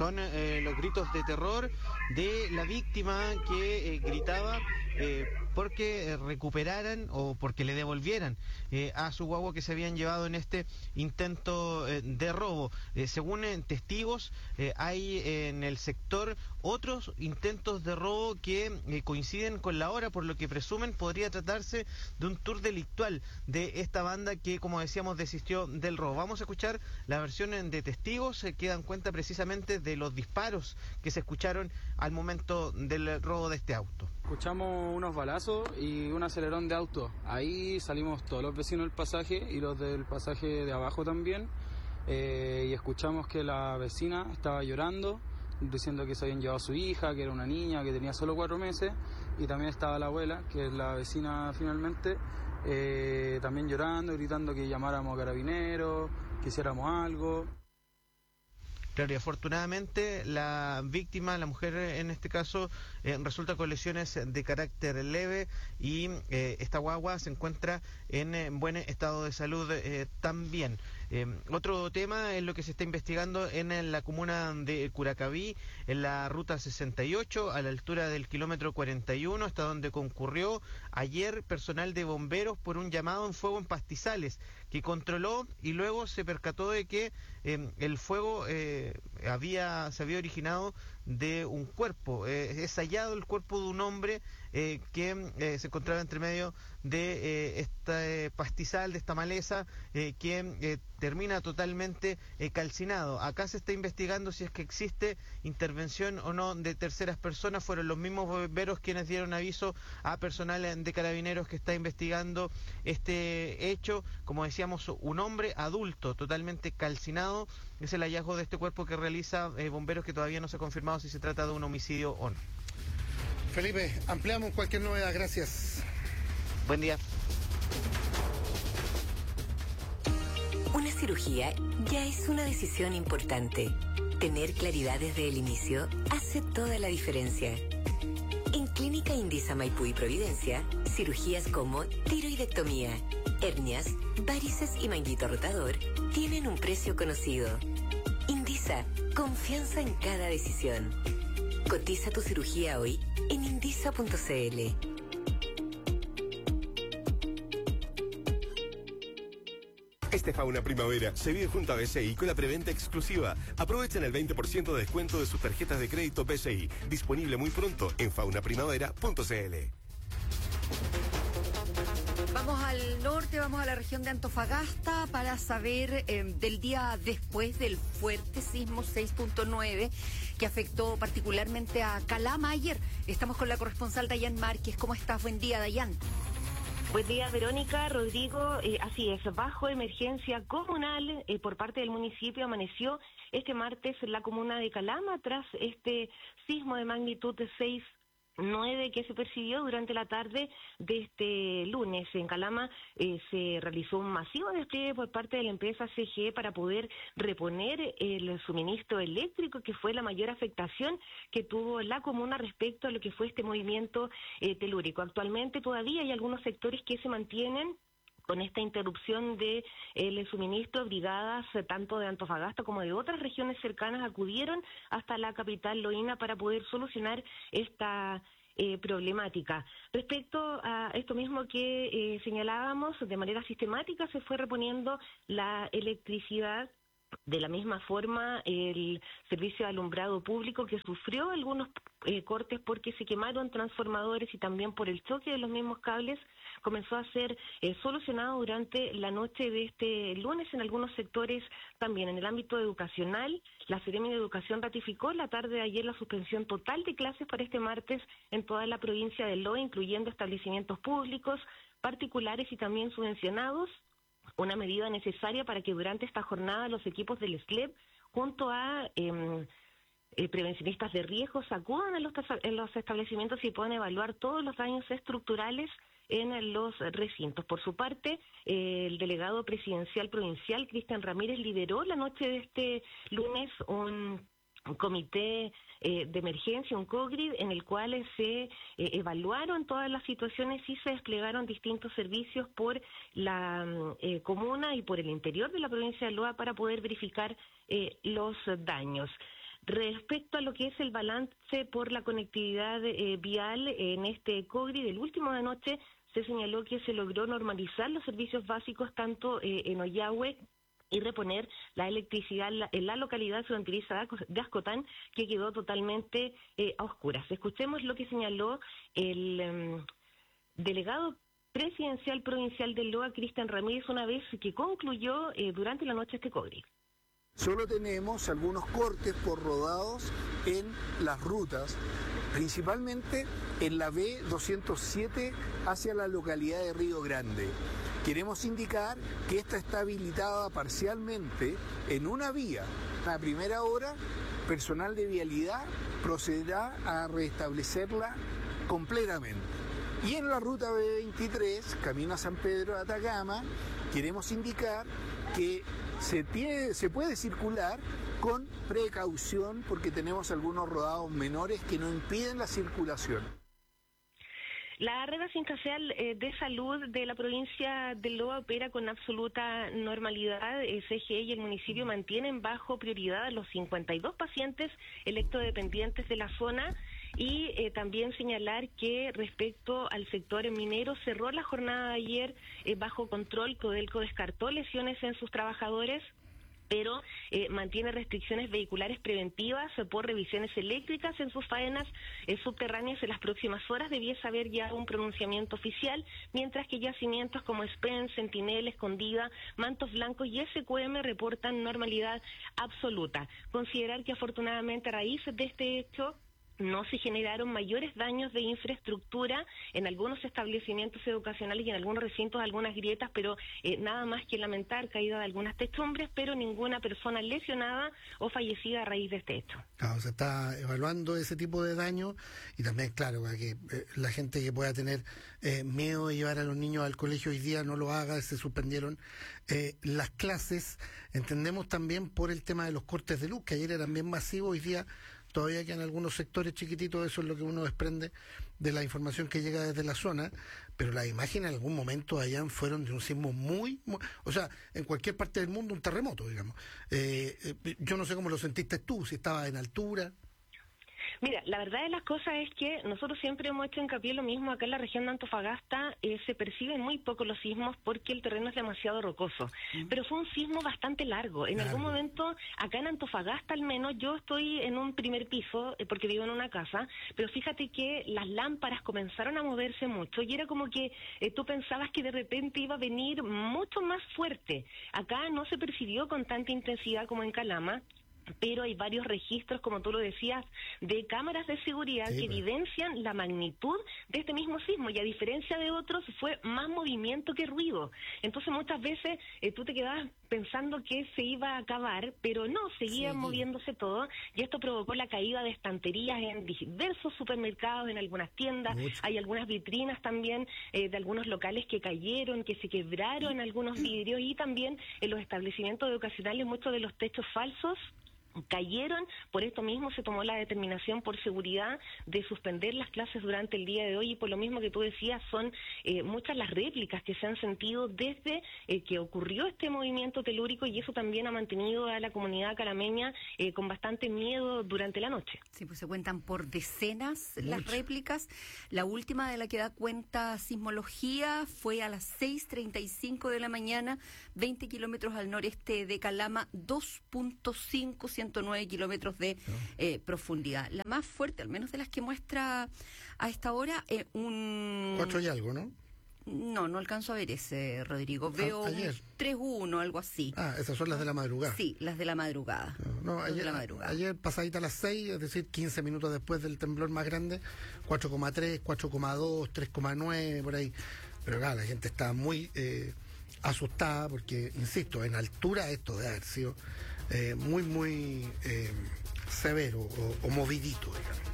Son los gritos de terror de la víctima que gritaba porque recuperaran o porque le devolvieran a su guagua que se habían llevado en este intento de robo. Según testigos, hay en el sector otros intentos de robo que coinciden con la hora, por lo que presumen podría tratarse de un tour delictual de esta banda que, como decíamos, desistió del robo. Vamos a escuchar la versión de testigos que dan cuenta precisamente de los disparos que se escucharon al momento del robo de este auto. Escuchamos unos balazos y un acelerón de auto. Ahí salimos todos los vecinos del pasaje y los del pasaje de abajo también. Y escuchamos que la vecina estaba llorando, diciendo que se habían llevado a su hija, que era una niña que tenía solo 4 meses, y también estaba la abuela, que es la vecina finalmente, también llorando, gritando que llamáramos a carabineros, que hiciéramos algo. Claro, y afortunadamente la víctima, la mujer en este caso, resulta con lesiones de carácter leve y esta guagua se encuentra en buen estado de salud también. Otro tema es lo que se está investigando en la comuna de Curacaví, en la ruta 68, a la altura del kilómetro 41, hasta donde concurrió ayer personal de bomberos por un llamado en fuego en pastizales, que controló y luego se percató de que el fuego se había originado de un cuerpo. Es hallado el cuerpo de un hombre que se encontraba entre medio de este pastizal, de esta maleza, que termina totalmente calcinado. Acá se está investigando si es que existe intervención o no de terceras personas. Fueron los mismos bomberos quienes dieron aviso a personal de carabineros que está investigando este hecho. Como decíamos, un hombre adulto totalmente calcinado es el hallazgo de este cuerpo que realiza bomberos, que todavía no se ha confirmado si se trata de un homicidio o no. Felipe, ampliamos cualquier novedad, gracias. Buen día. Una cirugía ya es una decisión importante. Tener claridad desde el inicio hace toda la diferencia. En Clínica Indisa Maipú y Providencia, cirugías como tiroidectomía, hernias, varices y manguito rotador tienen un precio conocido. Indisa, confianza en cada decisión. Cotiza tu cirugía hoy en indisa.cl. Este Fauna Primavera se vive junto a BCI con la preventa exclusiva. Aprovechen el 20% de descuento de sus tarjetas de crédito BCI. Disponible muy pronto en faunaprimavera.cl. Vamos al norte, vamos a la región de Antofagasta para saber del día después del fuerte sismo 6.9 que afectó particularmente a Calama ayer. Estamos con la corresponsal Dayan Márquez. ¿Cómo estás? Buen día, Dayan. Buen día, Verónica, Rodrigo. Así es, bajo emergencia comunal por parte del municipio amaneció este martes en la comuna de Calama tras este sismo de magnitud de 6.9 que se percibió durante la tarde de este lunes. En Calama se realizó un masivo despliegue por parte de la empresa CGE para poder reponer el suministro eléctrico, que fue la mayor afectación que tuvo la comuna respecto a lo que fue este movimiento telúrico. Actualmente todavía hay algunos sectores que se mantienen con esta interrupción de el suministro. Brigadas tanto de Antofagasta como de otras regiones cercanas acudieron hasta la capital loína para poder solucionar esta problemática. Respecto a esto mismo que señalábamos, de manera sistemática se fue reponiendo la electricidad. De la misma forma, el servicio de alumbrado público, que sufrió algunos cortes porque se quemaron transformadores y también por el choque de los mismos cables, comenzó a ser solucionado durante la noche de este lunes en algunos sectores también. En el ámbito educacional, la Seremi de Educación ratificó en la tarde de ayer la suspensión total de clases para este martes en toda la provincia de Loa, incluyendo establecimientos públicos, particulares y también subvencionados. Una medida necesaria para que durante esta jornada los equipos del SLEP, junto a prevencionistas de riesgos, acudan en los establecimientos y puedan evaluar todos los daños estructurales en los recintos. Por su parte, el delegado presidencial provincial, Cristian Ramírez, lideró la noche de este lunes un comité de emergencia, un COGRID, en el cual se evaluaron todas las situaciones y se desplegaron distintos servicios por la comuna y por el interior de la provincia de Loa para poder verificar los daños. Respecto a lo que es el balance por la conectividad vial en este COGRI del último de anoche, se señaló que se logró normalizar los servicios básicos tanto en Ollagüe y reponer la electricidad en la localidad fronteriza de Ascotán, que quedó totalmente a oscuras. Escuchemos lo que señaló el delegado presidencial provincial del LOA, Cristian Ramírez, una vez que concluyó durante la noche este COGRI. Solo tenemos algunos cortes por rodados en las rutas, principalmente en la B207 hacia la localidad de Río Grande. Queremos indicar que esta está habilitada parcialmente en una vía. A primera hora, personal de vialidad procederá a restablecerla completamente. Y en la ruta B23, camino a San Pedro de Atacama, queremos indicar que se puede circular con precaución porque tenemos algunos rodados menores que no impiden la circulación. La Red Asistencial de Salud de la provincia del Loa opera con absoluta normalidad. CGE y el municipio mantienen bajo prioridad a los 52 pacientes electrodependientes de la zona. Y también señalar que respecto al sector minero cerró la jornada de ayer bajo control. Codelco descartó lesiones en sus trabajadores, pero mantiene restricciones vehiculares preventivas por revisiones eléctricas en sus faenas subterráneas. En las próximas horas debiese haber ya un pronunciamiento oficial, mientras que yacimientos como Espen, Sentinel, Escondida, Mantos Blancos y SQM reportan normalidad absoluta. Considerar que afortunadamente a raíz de este hecho no se generaron mayores daños de infraestructura en algunos establecimientos educacionales y en algunos recintos, algunas grietas, pero nada más que lamentar caída de algunas techumbres, pero ninguna persona lesionada o fallecida a raíz de este hecho. Claro, se está evaluando ese tipo de daño y también, claro, para que la gente que pueda tener miedo de llevar a los niños al colegio hoy día no lo haga. Se suspendieron las clases. Entendemos también por el tema de los cortes de luz, que ayer eran bien masivos, hoy día todavía quedan algunos sectores chiquititos. Eso es lo que uno desprende de la información que llega desde la zona, pero las imágenes en algún momento allá fueron de un sismo muy, o sea, en cualquier parte del mundo un terremoto, digamos. Yo no sé cómo lo sentiste tú, si estabas en altura. Mira, la verdad de las cosas es que nosotros siempre hemos hecho hincapié en lo mismo. Acá en la región de Antofagasta se perciben muy poco los sismos porque el terreno es demasiado rocoso. Pero fue un sismo bastante largo. En algún momento, acá en Antofagasta al menos, yo estoy en un primer piso porque vivo en una casa, pero fíjate que las lámparas comenzaron a moverse mucho y era como que tú pensabas que de repente iba a venir mucho más fuerte. Acá no se percibió con tanta intensidad como en Calama, pero hay varios registros, como tú lo decías, de cámaras de seguridad que evidencian la magnitud de este mismo sismo, y a diferencia de otros fue más movimiento que ruido. Entonces muchas veces tú te quedabas pensando que se iba a acabar, pero no, seguía moviéndose todo, y esto provocó la caída de estanterías en diversos supermercados, en algunas tiendas. Hay algunas vitrinas también de algunos locales que cayeron, que se quebraron algunos vidrios, y también en los establecimientos educacionales muchos de los techos falsos cayeron. Por esto mismo se tomó la determinación por seguridad de suspender las clases durante el día de hoy, y por lo mismo que tú decías, son muchas las réplicas que se han sentido desde que ocurrió este movimiento telúrico, y eso también ha mantenido a la comunidad calameña con bastante miedo durante la noche. Sí, pues se cuentan por decenas las réplicas. La última de la que da cuenta Sismología fue a las 6:35 de la mañana, 20 kilómetros al noreste de Calama, 2.5, 109 kilómetros de profundidad. La más fuerte, al menos de las que muestra a esta hora, 4 y algo, ¿no? No alcanzo a ver ese, Rodrigo. Veo ayer. 3.1, algo así. Esas son las de la madrugada. Sí, las de la madrugada. Ayer pasadita a las 6, es decir, 15 minutos después del temblor más grande, 4,3, 4,2, 3,9, por ahí. Pero claro, la gente está muy asustada porque, insisto, en altura esto debe haber sido muy severo o movidito, digamos.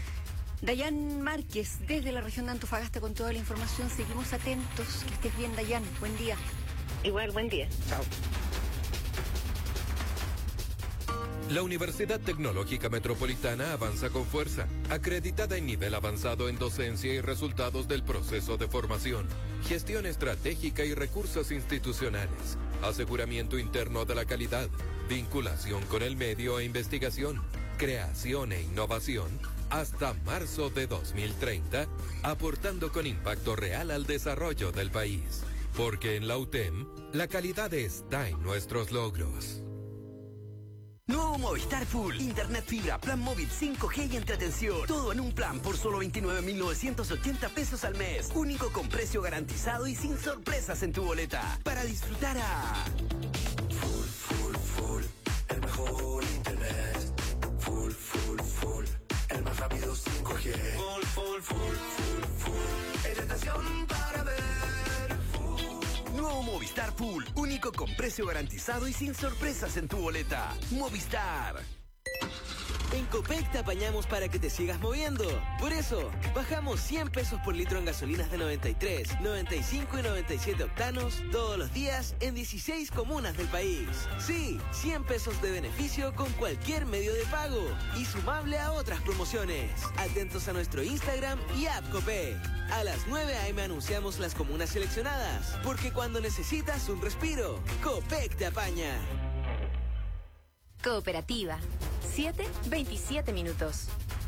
Dayan Márquez, desde la región de Antofagasta, con toda la información. Seguimos atentos. Que estés bien, Dayan. Buen día. Igual, buen día. Chao. La Universidad Tecnológica Metropolitana avanza con fuerza, acreditada en nivel avanzado en docencia y resultados del proceso de formación, gestión estratégica y recursos institucionales, aseguramiento interno de la calidad, vinculación con el medio e investigación, creación e innovación hasta marzo de 2030, aportando con impacto real al desarrollo del país. Porque en la UTEM, la calidad está en nuestros logros. Nuevo Movistar Full. Internet fibra, plan móvil 5G y entretención. Todo en un plan por solo 29.980 pesos al mes. Único con precio garantizado y sin sorpresas en tu boleta. Para disfrutar a... Full. El mejor internet. Full. El más rápido 5G. Full. Entretención para ver. Nuevo Movistar Full, único con precio garantizado y sin sorpresas en tu boleta. Movistar. En Copec te apañamos para que te sigas moviendo. Por eso, bajamos 100 pesos por litro en gasolinas de 93, 95 y 97 octanos todos los días en 16 comunas del país. Sí, 100 pesos de beneficio con cualquier medio de pago y sumable a otras promociones. Atentos a nuestro Instagram y app Copec. A las 9 a.m. anunciamos las comunas seleccionadas, porque cuando necesitas un respiro, Copec te apaña. Cooperativa. 7:27 minutos.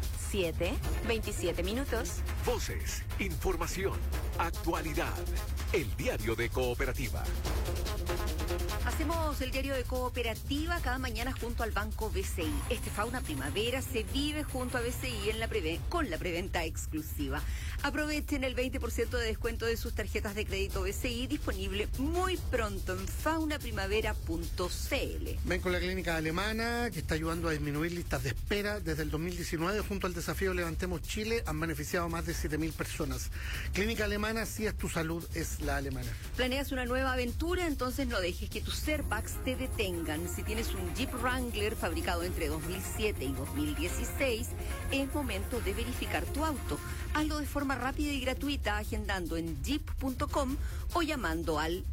7:27 minutos. Voces, información, actualidad. El diario de Cooperativa. Hacemos el diario de Cooperativa cada mañana junto al Banco BCI. Este Fauna Primavera se vive junto a BCI con la preventa exclusiva. Aprovechen el 20% de descuento de sus tarjetas de crédito BCI, disponible muy pronto en faunaprimavera.cl. Ven con la clínica alemana, que está ayudando a disminuir listas de espera. Desde el 2019, junto al desafío Levantemos Chile, han beneficiado a más de 7.000 personas. Clínica alemana, si es tu salud, es la alemana. ¿Planeas una nueva aventura? Entonces no dejes que tus airbags te detengan. Si tienes un Jeep Wrangler fabricado entre 2007 y 2016, es momento de verificar tu auto. Hazlo de forma rápida y gratuita agendando en jeep.com o llamando al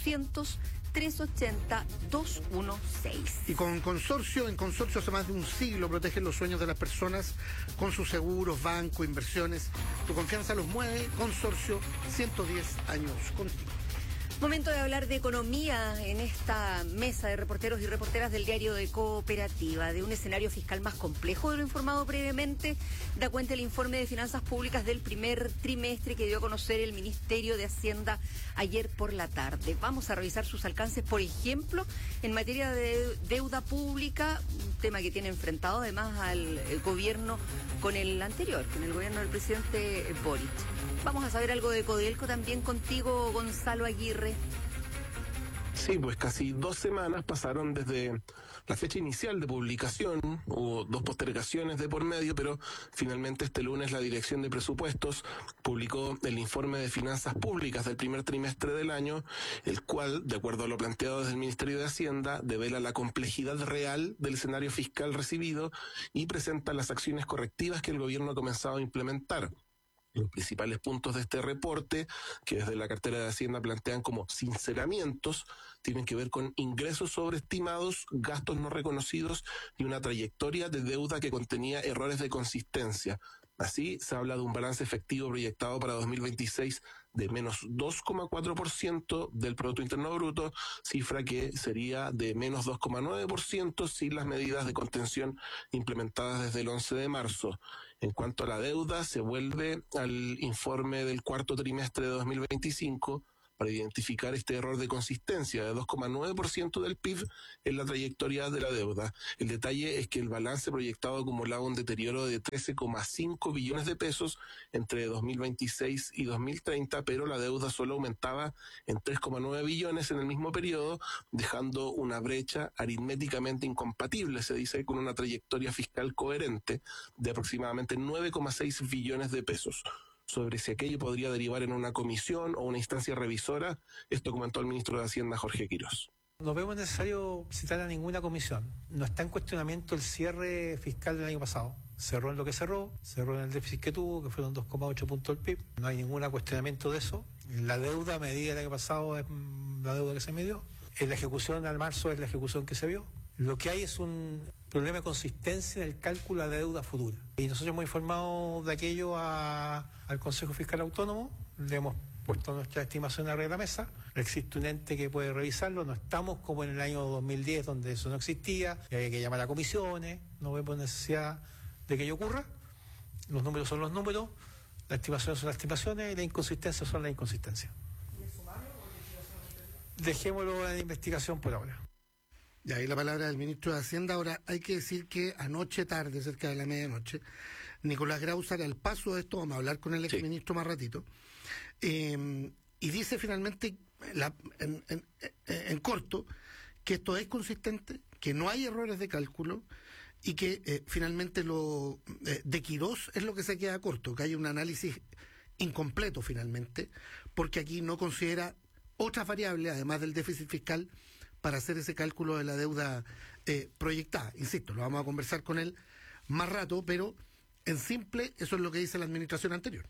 800-380-216. Y con Consorcio, en Consorcio hace más de un siglo protegen los sueños de las personas con sus seguros, banco, inversiones. Tu confianza los mueve. Consorcio, 110 años contigo. Momento de hablar de economía en esta mesa de reporteros y reporteras del diario de Cooperativa, de un escenario fiscal más complejo de lo informado previamente. Da cuenta el informe de finanzas públicas del primer trimestre que dio a conocer el Ministerio de Hacienda ayer por la tarde. Vamos a revisar sus alcances, por ejemplo, en materia de deuda pública, un tema que tiene enfrentado además al gobierno con el anterior, con el gobierno del presidente Boric. Vamos a saber algo de Codelco también contigo, Gonzalo Aguirre. Sí, pues casi 2 semanas pasaron desde la fecha inicial de publicación. Hubo 2 postergaciones de por medio, pero finalmente este lunes la Dirección de Presupuestos publicó el informe de finanzas públicas del primer trimestre del año, el cual, de acuerdo a lo planteado desde el Ministerio de Hacienda, devela la complejidad real del escenario fiscal recibido y presenta las acciones correctivas que el gobierno ha comenzado a implementar. Los principales puntos de este reporte, que desde la cartera de Hacienda plantean como sinceramientos, tienen que ver con ingresos sobreestimados, gastos no reconocidos y una trayectoria de deuda que contenía errores de consistencia. Así, se habla de un balance efectivo proyectado para 2026 de menos 2,4% del Producto Interno Bruto, cifra que sería de menos 2,9% sin las medidas de contención implementadas desde el 11 de marzo. En cuanto a la deuda, se vuelve al informe del cuarto trimestre de 2025 para identificar este error de consistencia de 2,9% del PIB en la trayectoria de la deuda. El detalle es que el balance proyectado acumulaba un deterioro de 13,5 billones de pesos entre 2026 y 2030, pero la deuda solo aumentaba en 3,9 billones en el mismo periodo, dejando una brecha aritméticamente incompatible, se dice, con una trayectoria fiscal coherente de aproximadamente 9,6 billones de pesos. Sobre si aquello podría derivar en una comisión o una instancia revisora, esto comentó el ministro de Hacienda, Jorge Quirós. No vemos necesario citar a ninguna comisión. No está en cuestionamiento el cierre fiscal del año pasado. Cerró en lo que cerró en el déficit que tuvo, que fueron 2,8 puntos del PIB. No hay ningún cuestionamiento de eso. La deuda medida el año pasado es la deuda que se midió. En la ejecución al marzo es la ejecución que se vio. Lo que hay es un problema de consistencia en el cálculo de la deuda futura. Y nosotros hemos informado de aquello al Consejo Fiscal Autónomo, le hemos puesto nuestra estimación arriba de la mesa, existe un ente que puede revisarlo, no estamos como en el año 2010 donde eso no existía, y hay que llamar a comisiones, no vemos necesidad de que ello ocurra, los números son los números, las estimaciones son las estimaciones y las inconsistencias son las inconsistencias. Dejémoslo en investigación por ahora. Y ahí la palabra del ministro de Hacienda. Ahora, hay que decir que anoche tarde, cerca de la medianoche, Nicolás Grau saca el paso de esto, vamos a hablar con el exministro más ratito, y dice finalmente, en corto, que esto es consistente, que no hay errores de cálculo, y que finalmente lo de Quirós es lo que se queda corto, que hay un análisis incompleto finalmente, porque aquí no considera otras variables, además del déficit fiscal, para hacer ese cálculo de la deuda proyectada. Insisto, lo vamos a conversar con él más rato, pero en simple, eso es lo que dice la administración anterior.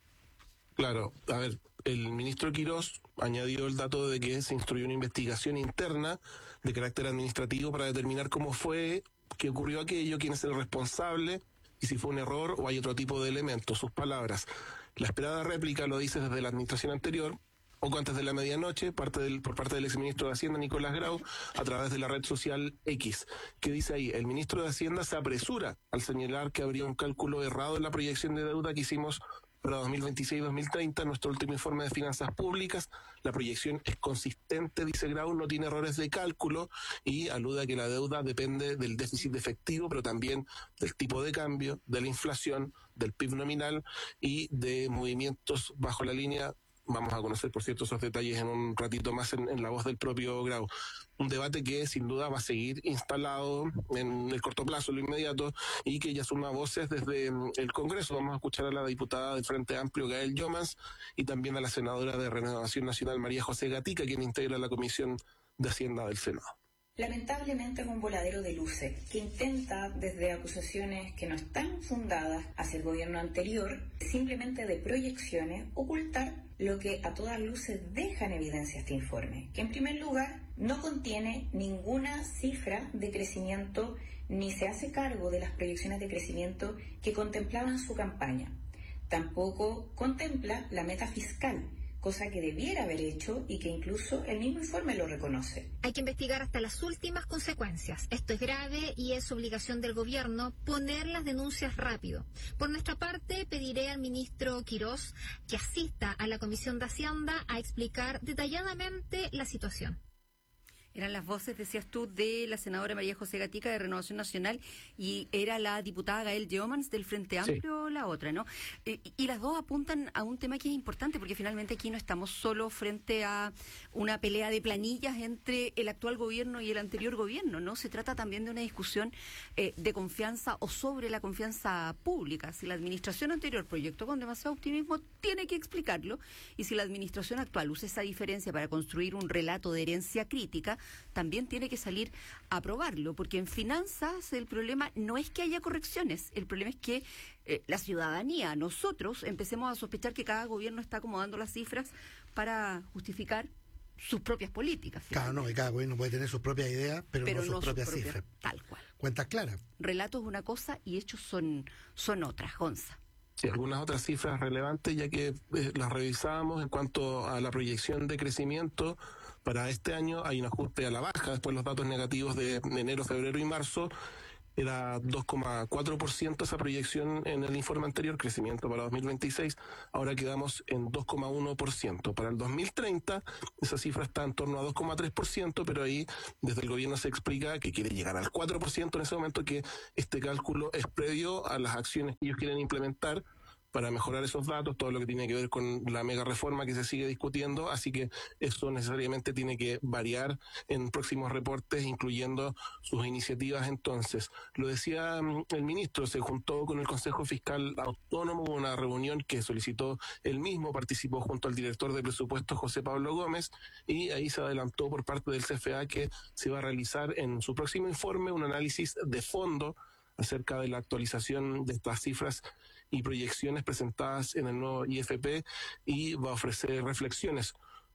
Claro, a ver, el ministro Quirós añadió el dato de que se instruyó una investigación interna de carácter administrativo para determinar cómo fue que ocurrió aquello, quién es el responsable y si fue un error o hay otro tipo de elementos. Sus palabras. La esperada réplica lo dice desde la administración anterior, poco antes de la medianoche, por parte del exministro de Hacienda, Nicolás Grau, a través de la red social X, que dice ahí, el ministro de Hacienda se apresura al señalar que habría un cálculo errado en la proyección de deuda que hicimos para 2026-2030, nuestro último informe de finanzas públicas. La proyección es consistente, dice Grau, no tiene errores de cálculo y alude a que la deuda depende del déficit efectivo, pero también del tipo de cambio, de la inflación, del PIB nominal y de movimientos bajo la línea. Vamos a conocer, por cierto, esos detalles en un ratito más en la voz del propio Grau. Un debate que sin duda va a seguir instalado en el corto plazo, lo inmediato, y que ya suma voces desde el Congreso. Vamos a escuchar a la diputada del Frente Amplio, Gael Llomans, y también a la senadora de Renovación Nacional, María José Gatica, quien integra la Comisión de Hacienda del Senado. Lamentablemente es un voladero de luces que intenta, desde acusaciones que no están fundadas hacia el gobierno anterior, simplemente de proyecciones, ocultar lo que a todas luces deja en evidencia este informe, que en primer lugar no contiene ninguna cifra de crecimiento ni se hace cargo de las proyecciones de crecimiento que contemplaban su campaña. Tampoco contempla la meta fiscal, cosa que debiera haber hecho y que incluso el mismo informe lo reconoce. Hay que investigar hasta las últimas consecuencias. Esto es grave y es obligación del gobierno poner las denuncias rápido. Por nuestra parte, pediré al ministro Quirós que asista a la Comisión de Hacienda a explicar detalladamente la situación. Eran las voces, decías tú, de la senadora María José Gatica de Renovación Nacional y era la diputada Gael Llomans del Frente Amplio, sí. La otra, ¿no? Y las dos apuntan a un tema que es importante porque finalmente aquí no estamos solo frente a una pelea de planillas entre el actual gobierno y el anterior gobierno, ¿no? Se trata también de una discusión de confianza o sobre la confianza pública. Si la administración anterior proyectó con demasiado optimismo, tiene que explicarlo, y si la administración actual usa esa diferencia para construir un relato de herencia crítica, también tiene que salir a probarlo, porque en finanzas el problema no es que haya correcciones, el problema es que la ciudadanía, nosotros, empecemos a sospechar que cada gobierno está acomodando las cifras para justificar sus propias políticas. Claro, no, y cada gobierno puede tener sus propias ideas, pero no sus propias cifras. Tal cual. Cuentas claras. Relatos es una cosa y hechos son otras, Gonza. Sí, algunas otras cifras relevantes, ya que las revisábamos en cuanto a la proyección de crecimiento para este año. Hay un ajuste a la baja, después los datos negativos de enero, febrero y marzo. Era 2,4% esa proyección en el informe anterior, crecimiento para 2026. Ahora quedamos en 2,1%. Para el 2030, esa cifra está en torno a 2,3%, pero ahí desde el gobierno se explica que quiere llegar al 4% en ese momento, que este cálculo es previo a las acciones que ellos quieren implementar para mejorar esos datos, todo lo que tiene que ver con la mega reforma que se sigue discutiendo, así que eso necesariamente tiene que variar en próximos reportes, incluyendo sus iniciativas. Entonces, lo decía el ministro, se juntó con el Consejo Fiscal Autónomo, una reunión que solicitó él mismo, participó junto al director de presupuestos, José Pablo Gómez, y ahí se adelantó por parte del CFA que se va a realizar en su próximo informe un análisis de fondo acerca de la actualización de estas cifras y proyecciones presentadas en el nuevo IFP, y va a ofrecer reflexiones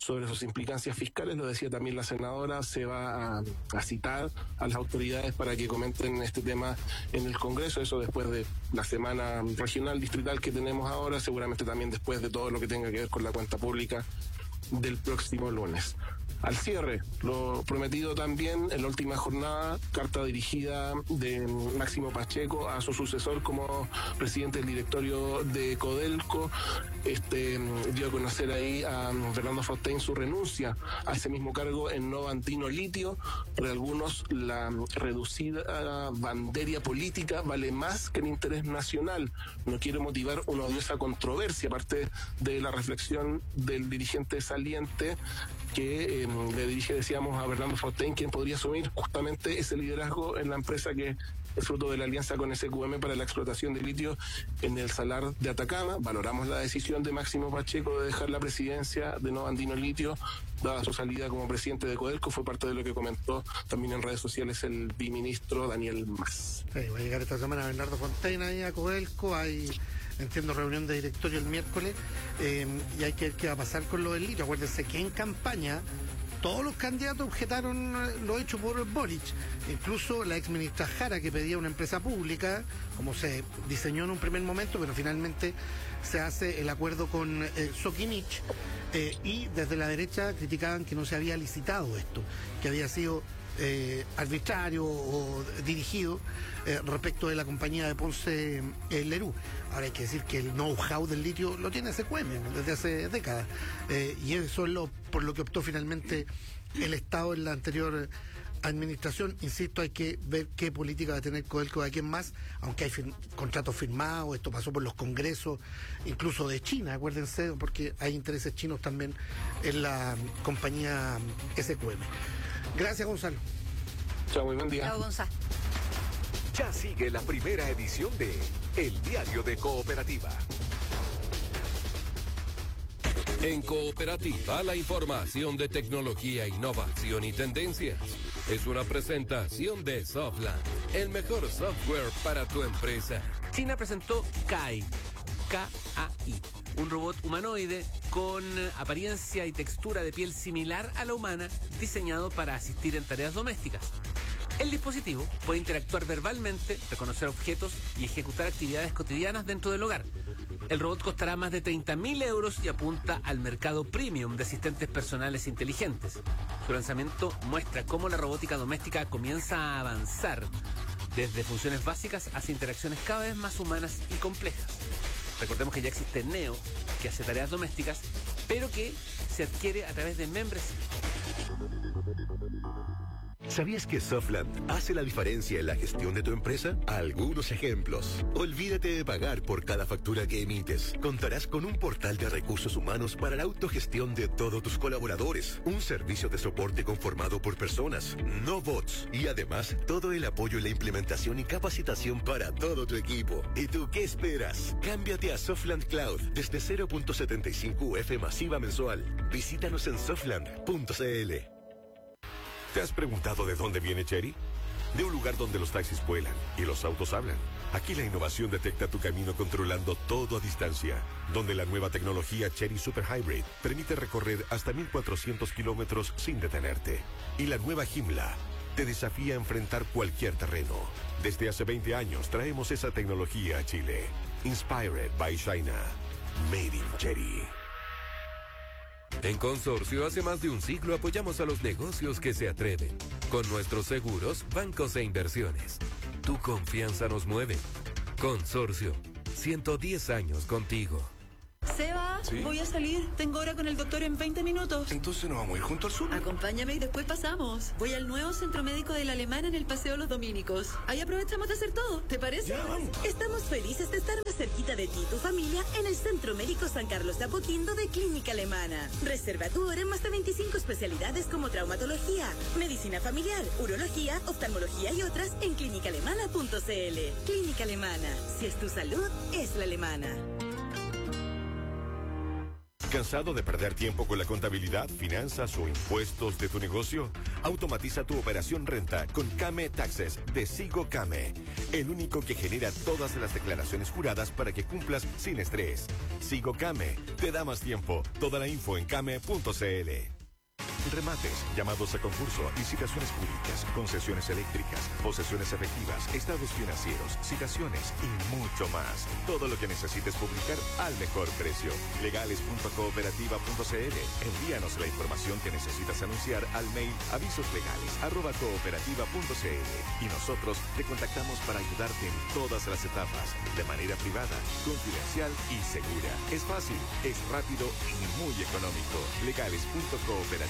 sobre sus implicancias fiscales. Lo decía también la senadora, se va a citar a las autoridades para que comenten este tema en el Congreso, eso después de la semana regional, distrital que tenemos ahora, seguramente también después de todo lo que tenga que ver con la cuenta pública del próximo lunes. Al cierre, lo prometido también en la última jornada, carta dirigida de Máximo Pacheco a su sucesor como presidente del directorio de Codelco. Dio a conocer ahí a Fernando Fontaine su renuncia a ese mismo cargo en Nova Andino Litio. Para algunos, la reducida bandería política vale más que el interés nacional. No quiere motivar una odiosa controversia, aparte de la reflexión del dirigente saliente que le dirige, decíamos, a Fernando Fontaine, quien podría asumir justamente ese liderazgo en la empresa que es fruto de la alianza con SQM para la explotación de litio en el Salar de Atacama. Valoramos la decisión de Máximo Pacheco de dejar la presidencia de Nova Andino Litio, dada su salida como presidente de Codelco. Fue parte de lo que comentó también en redes sociales el biministro Daniel Mas. Va a llegar esta semana Bernardo Fontaine ahí a Codelco, entiendo, reunión de directorio el miércoles, y hay que ver qué va a pasar con lo del litio. Acuérdense que en campaña todos los candidatos objetaron lo hecho por Boric, incluso la exministra Jara, que pedía una empresa pública, como se diseñó en un primer momento, pero finalmente se hace el acuerdo con Soquimich, y desde la derecha criticaban que no se había licitado esto, que había sido arbitrario o dirigido respecto de la compañía de Ponce Lerú. Ahora hay que decir que el know-how del litio lo tiene SQM desde hace décadas, y eso es por lo que optó finalmente el Estado en la anterior administración. Insisto, hay que ver qué política va a tener Codelco de aquí en más, aunque hay contratos firmados. Esto pasó por los congresos, incluso de China, acuérdense, porque hay intereses chinos también en la compañía SQM. Gracias, Gonzalo. Chao, muy buen día. Chao, Gonzalo. Ya sigue la primera edición de El Diario de Cooperativa. En Cooperativa, la información de tecnología, innovación y tendencias. Es una presentación de Softland, el mejor software para tu empresa. China presentó KAI, K-A-I, un robot humanoide con apariencia y textura de piel similar a la humana, diseñado para asistir en tareas domésticas. El dispositivo puede interactuar verbalmente, reconocer objetos y ejecutar actividades cotidianas dentro del hogar. El robot costará más de 30.000 euros y apunta al mercado premium de asistentes personales inteligentes. Su lanzamiento muestra cómo la robótica doméstica comienza a avanzar desde funciones básicas hacia interacciones cada vez más humanas y complejas. Recordemos que ya existe Neo, que hace tareas domésticas, pero que se adquiere a través de membresía. ¿Sabías que Softland hace la diferencia en la gestión de tu empresa? Algunos ejemplos. Olvídate de pagar por cada factura que emites. Contarás con un portal de recursos humanos para la autogestión de todos tus colaboradores. Un servicio de soporte conformado por personas, no bots. Y además, todo el apoyo en la implementación y capacitación para todo tu equipo. ¿Y tú qué esperas? Cámbiate a Softland Cloud desde 0.75 UF masiva mensual. Visítanos en softland.cl. ¿Te has preguntado de dónde viene Chery? De un lugar donde los taxis vuelan y los autos hablan. Aquí la innovación detecta tu camino controlando todo a distancia. Donde la nueva tecnología Chery Super Hybrid permite recorrer hasta 1.400 kilómetros sin detenerte. Y la nueva Joomla te desafía a enfrentar cualquier terreno. Desde hace 20 años traemos esa tecnología a Chile. Inspired by China. Made in Chery. En Consorcio, hace más de un siglo apoyamos a los negocios que se atreven. Con nuestros seguros, bancos e inversiones. Tu confianza nos mueve. Consorcio, 110 años contigo. Seba, ¿sí? Voy a salir. Tengo hora con el doctor en 20 minutos. Entonces nos vamos a ir junto al sur. Acompáñame y después pasamos. Voy al nuevo centro médico de la Alemana en el Paseo Los Dominicos. Ahí aprovechamos de hacer todo. ¿Te parece? Ya, vamos. Estamos felices de estar más cerquita de ti y tu familia en el Centro Médico San Carlos de Apoquindo de Clínica Alemana. Reserva tu hora en más de 25 especialidades como traumatología, medicina familiar, urología, oftalmología y otras en clínicaalemana.cl. Clínica Alemana. Si es tu salud, es la alemana. ¿Cansado de perder tiempo con la contabilidad, finanzas o impuestos de tu negocio? Automatiza tu operación renta con Came Taxes de Sigo Came, el único que genera todas las declaraciones juradas para que cumplas sin estrés. Sigo Came te da más tiempo. Toda la info en came.cl. Remates, llamados a concurso, licitaciones públicas, concesiones eléctricas, posesiones efectivas, estados financieros, citaciones y mucho más. Todo lo que necesites publicar al mejor precio. Legales.cooperativa.cl. Envíanos la información que necesitas anunciar al mail avisoslegales@cooperativa.cl y nosotros te contactamos para ayudarte en todas las etapas, de manera privada, confidencial y segura. Es fácil, es rápido y muy económico. Legales.cooperativa.cl.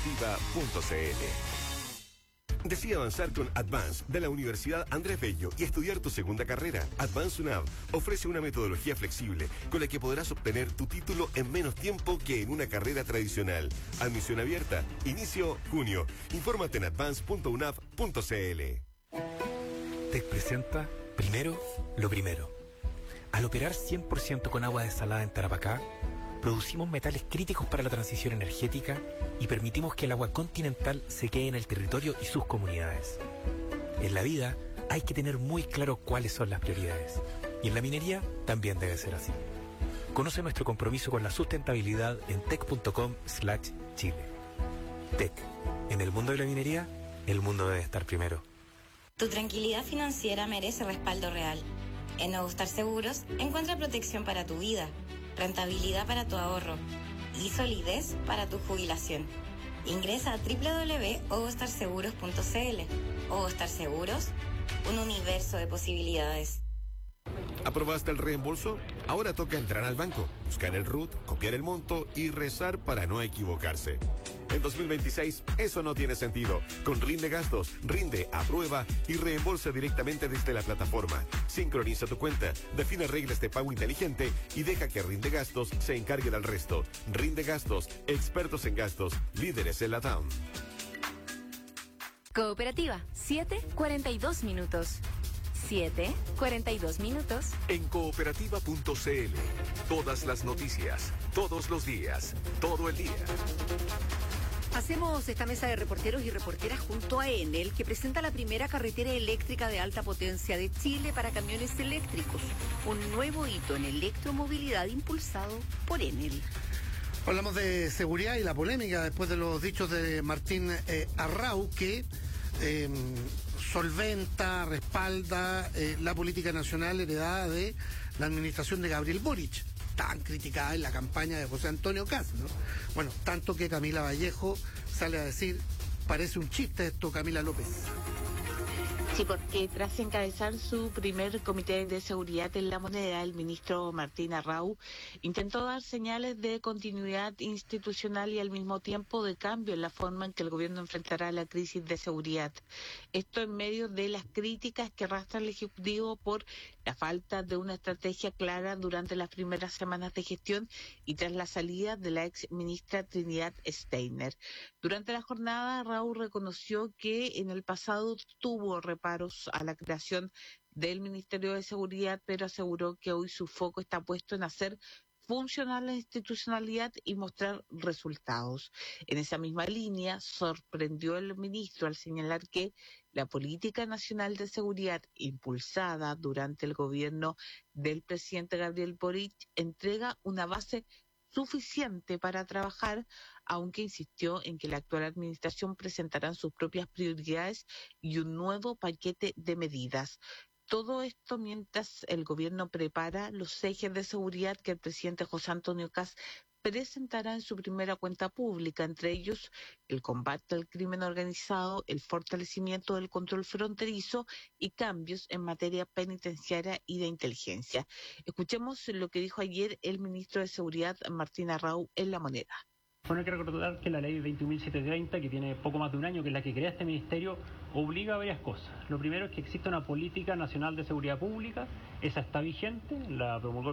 Decide avanzar con Advance de la Universidad Andrés Bello y estudiar tu segunda carrera. Advance UNAV ofrece una metodología flexible con la que podrás obtener tu título en menos tiempo que en una carrera tradicional. Admisión abierta. Inicio junio. Infórmate en advance.unav.cl. TEC presenta Primero lo Primero. Al operar 100% con agua desalada en Tarapacá, producimos metales críticos para la transición energética y permitimos que el agua continental se quede en el territorio y sus comunidades. En la vida hay que tener muy claro cuáles son las prioridades. Y en la minería también debe ser así. Conoce nuestro compromiso con la sustentabilidad en tec.com/Chile. TEC. En el mundo de la minería, el mundo debe estar primero. Tu tranquilidad financiera merece respaldo real. En Ogostar Seguros encuentra protección para tu vida, rentabilidad para tu ahorro y solidez para tu jubilación. Ingresa a www.ogostarseguros.cl. Ogostar Seguros, un universo de posibilidades. ¿Aprobaste el reembolso? Ahora toca entrar al banco, buscar el RUT, copiar el monto y rezar para no equivocarse. En 2026, eso no tiene sentido. Con Rinde Gastos, rinde, aprueba y reembolsa directamente desde la plataforma. Sincroniza tu cuenta, define reglas de pago inteligente y deja que Rinde Gastos se encargue del resto. Rinde Gastos, expertos en gastos, líderes en la TAM. Cooperativa, 7:42 minutos. 7:42 minutos. En cooperativa.cl. Todas las noticias, todos los días, todo el día. Hacemos esta mesa de reporteros y reporteras junto a Enel, que presenta la primera carretera eléctrica de alta potencia de Chile para camiones eléctricos. Un nuevo hito en electromovilidad impulsado por Enel. Hablamos de seguridad y la polémica después de los dichos de Martín Arrau, que solventa, respalda la política nacional heredada de la administración de Gabriel Boric, tan criticada en la campaña de José Antonio Kast, ¿no? Bueno, tanto que Camila Vallejo sale a decir, parece un chiste esto, Camila López. Sí, porque tras encabezar su primer comité de seguridad en La Moneda, el ministro Martín Arrau intentó dar señales de continuidad institucional y al mismo tiempo de cambio en la forma en que el gobierno enfrentará la crisis de seguridad. Esto en medio de las críticas que arrastra el Ejecutivo por la falta de una estrategia clara durante las primeras semanas de gestión y tras la salida de la ex ministra Trinidad Steiner. Durante la jornada, Arrau reconoció que en el pasado tuvo reparos a la creación del Ministerio de Seguridad, pero aseguró que hoy su foco está puesto en hacer funcionar la institucionalidad y mostrar resultados. En esa misma línea, sorprendió el ministro al señalar que la política nacional de seguridad impulsada durante el gobierno del presidente Gabriel Boric entrega una base suficiente para trabajar, aunque insistió en que la actual administración presentará sus propias prioridades y un nuevo paquete de medidas. Todo esto mientras el gobierno prepara los ejes de seguridad que el presidente José Antonio Kast presentará en su primera cuenta pública, entre ellos el combate al crimen organizado, el fortalecimiento del control fronterizo y cambios en materia penitenciaria y de inteligencia. Escuchemos lo que dijo ayer el ministro de Seguridad, Martín Arrau, en La Moneda. Bueno, hay que recordar que la ley 21.730, que tiene poco más de un año, que es la que crea este ministerio, obliga a varias cosas. Lo primero es que exista una política nacional de seguridad pública, esa está vigente, la promulgó